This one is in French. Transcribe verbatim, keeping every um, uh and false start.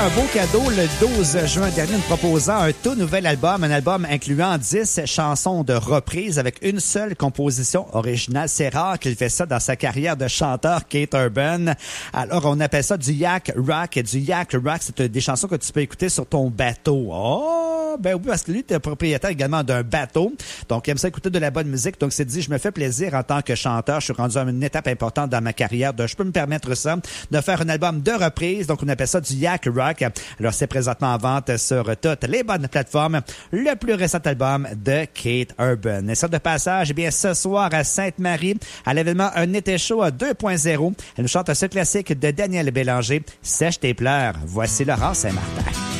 un beau cadeau le douze juin dernier, nous proposant un tout nouvel album, un album incluant dix chansons de reprise avec une seule composition originale. C'est rare qu'il fait ça dans sa carrière de chanteur, Keith Urban. Alors, on appelle ça du yak rock. Du yak rock, c'est des chansons que tu peux écouter sur ton bateau. Oh, ben oui, parce que lui, tu es propriétaire également d'un bateau. Donc, il aime ça écouter de la bonne musique. Donc, c'est dit, je me fais plaisir en tant que chanteur. Je suis rendu à une étape importante dans ma carrière. Donc, je peux me permettre ça, de faire un album de reprise. Donc, on appelle ça du yak rock. Alors, c'est présentement en vente sur toutes les bonnes plateformes. Le plus récent album de Keith Urban. Et ça, de passage, eh bien, ce soir à Sainte-Marie, à l'événement Un été chaud à deux point zéro, elle nous chante ce classique de Daniel Bélanger, Sèche tes pleurs. Voici Laurent Saint-Martin.